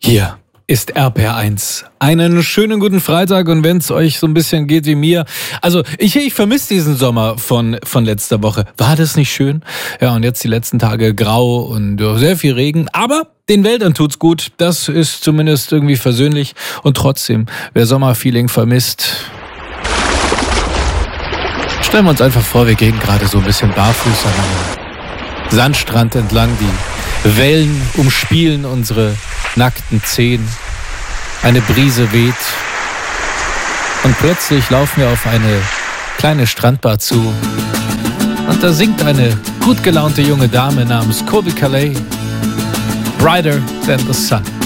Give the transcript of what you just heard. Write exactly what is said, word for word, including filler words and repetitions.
Hier ist R P R eins. Einen schönen guten Freitag, und wenn es euch so ein bisschen geht wie mir. Also ich, ich vermisse diesen Sommer von, von letzter Woche. War das nicht schön? Ja, und jetzt die letzten Tage grau und ja, sehr viel Regen. Aber den Wäldern tut's gut. Das ist zumindest irgendwie versöhnlich. Und trotzdem, wer Sommerfeeling vermisst, stellen wir uns einfach vor, wir gehen gerade so ein bisschen barfuß an einem Sandstrand entlang. Die Wellen umspielen unsere nackten Zehen. Eine Brise weht. Und plötzlich laufen wir auf eine kleine Strandbar zu. Und da singt eine gut gelaunte junge Dame namens Colbie Caillat, Brighter Than the Sun.